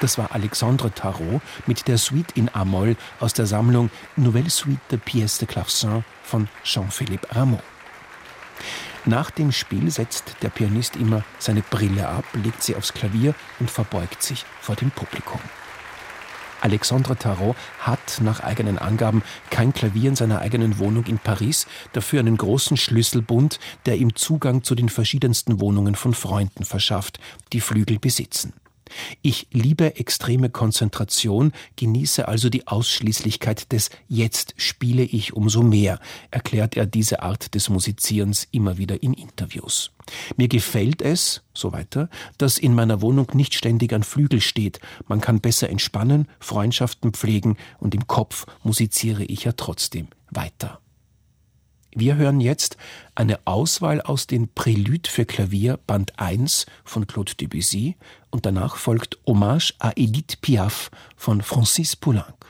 Das war Alexandre Tarot mit der Suite in A-Moll aus der Sammlung Nouvelle Suite de Pièces de Clavecin von Jean-Philippe Rameau. Nach dem Spiel setzt der Pianist immer seine Brille ab, legt sie aufs Klavier und verbeugt sich vor dem Publikum. Alexandre Tarot hat nach eigenen Angaben kein Klavier in seiner eigenen Wohnung in Paris, dafür einen großen Schlüsselbund, der ihm Zugang zu den verschiedensten Wohnungen von Freunden verschafft, die Flügel besitzen. Ich liebe extreme Konzentration, genieße also die Ausschließlichkeit des »Jetzt spiele ich umso mehr«, erklärt er diese Art des Musizierens immer wieder in Interviews. Mir gefällt es, so weiter, dass in meiner Wohnung nicht ständig ein Flügel steht. Man kann besser entspannen, Freundschaften pflegen und im Kopf musiziere ich ja trotzdem weiter. Wir hören jetzt eine Auswahl aus den Préludes für Klavier Band 1 von Claude Debussy und danach folgt Hommage à Edith Piaf von Francis Poulenc.